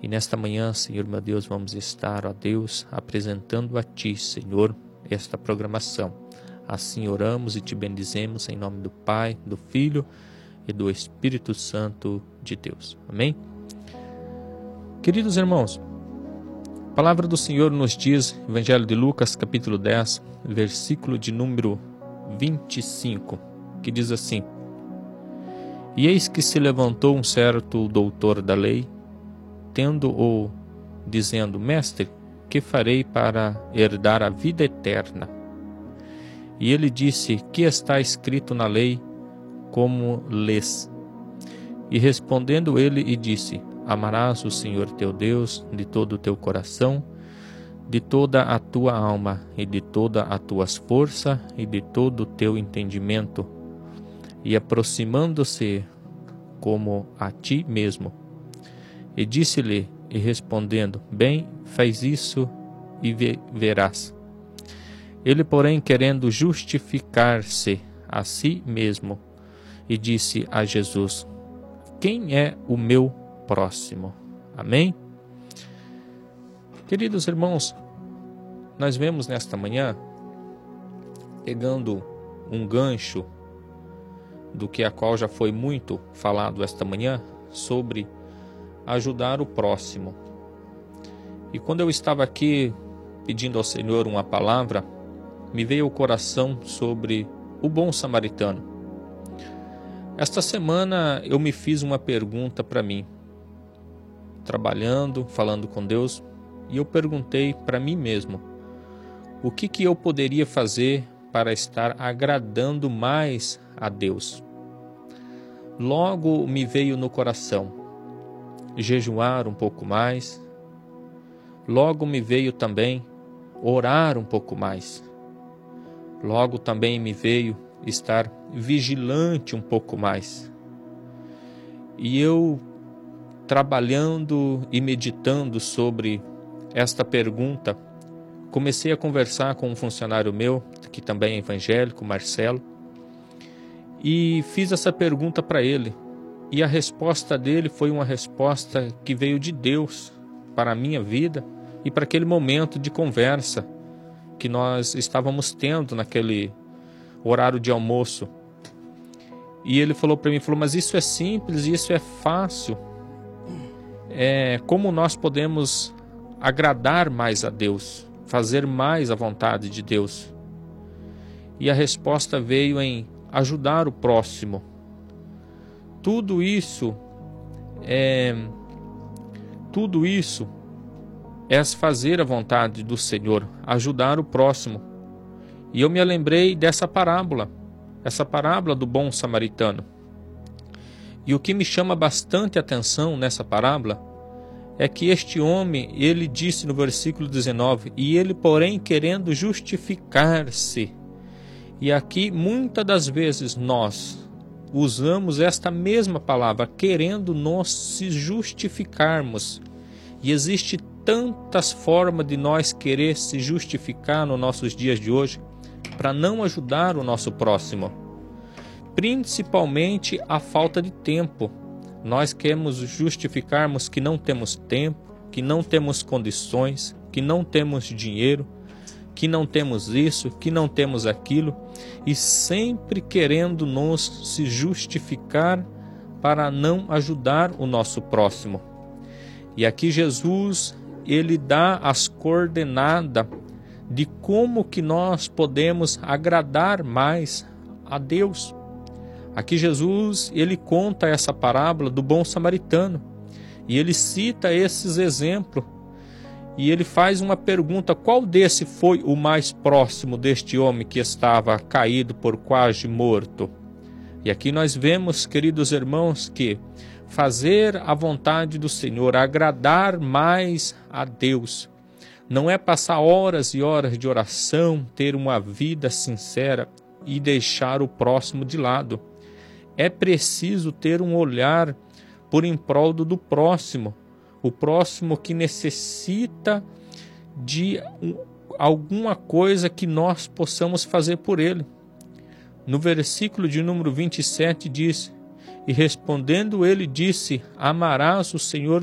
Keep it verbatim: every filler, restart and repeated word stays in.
E nesta manhã, Senhor meu Deus, vamos estar, ó Deus, apresentando a Ti, Senhor, esta programação. Assim oramos e Te bendizemos em nome do Pai, do Filho e do Espírito Santo de Deus. Amém? Queridos irmãos, a palavra do Senhor nos diz, Evangelho de Lucas, capítulo dez, versículo de número vinte e cinco, que diz assim: E eis que se levantou um certo doutor da lei, tendo-o, dizendo: Mestre, que farei para herdar a vida eterna? E ele disse: Que está escrito na lei, como lês? E respondendo ele e disse: Amarás o Senhor teu Deus de todo o teu coração, de toda a tua alma e de toda a tua força e de todo o teu entendimento, e aproximando-se como a ti mesmo. E disse-lhe, e respondendo: Bem, faz isso e verás. Ele, porém, querendo justificar-se a si mesmo, e disse a Jesus: Quem é o meu próximo? Amém? Queridos irmãos, nós vemos nesta manhã, pegando um gancho do que a qual já foi muito falado esta manhã, sobre ajudar o próximo. E quando eu estava aqui pedindo ao Senhor uma palavra, me veio ao coração sobre o bom samaritano. Esta semana eu me fiz uma pergunta para mim, trabalhando, falando com Deus, e eu perguntei para mim mesmo: o que que eu poderia fazer para estar agradando mais a Deus? Logo me veio no coração jejuar um pouco mais. Logo me veio também orar um pouco mais. Logo também me veio estar vigilante um pouco mais. E eu, trabalhando e meditando sobre esta pergunta, comecei a conversar com um funcionário meu, que também é evangélico, Marcelo, e fiz essa pergunta para ele. E a resposta dele foi uma resposta que veio de Deus para a minha vida e para aquele momento de conversa que nós estávamos tendo naquele horário de almoço. E ele falou para mim, falou: mas isso é simples, isso é fácil. É, como nós podemos agradar mais a Deus, fazer mais a vontade de Deus? E a resposta veio em ajudar o próximo. Tudo isso é tudo isso é fazer a vontade do Senhor, ajudar o próximo. E eu me lembrei dessa parábola, essa parábola do bom samaritano. E o que me chama bastante atenção nessa parábola é que este homem, ele disse no versículo dezenove: e ele, porém, querendo justificar-se. E aqui, muitas das vezes, nós usamos esta mesma palavra, querendo nós se justificarmos. E existe tantas formas de nós querer se justificar nos nossos dias de hoje, para não ajudar o nosso próximo. Principalmente a falta de tempo. Nós queremos justificarmos que não temos tempo, que não temos condições, que não temos dinheiro, que não temos isso, que não temos aquilo, e sempre querendo nos se justificar para não ajudar o nosso próximo. E aqui Jesus, ele dá as coordenadas de como que nós podemos agradar mais a Deus. Aqui Jesus, ele conta essa parábola do bom samaritano, e ele cita esses exemplos, e ele faz uma pergunta: qual desse foi o mais próximo deste homem que estava caído por quase morto? E aqui nós vemos, queridos irmãos, que fazer a vontade do Senhor, agradar mais a Deus, não é passar horas e horas de oração, ter uma vida sincera e deixar o próximo de lado. É preciso ter um olhar por em prol do próximo, o próximo que necessita de alguma coisa que nós possamos fazer por ele. No versículo de número vinte e sete diz: e respondendo ele disse: amarás o Senhor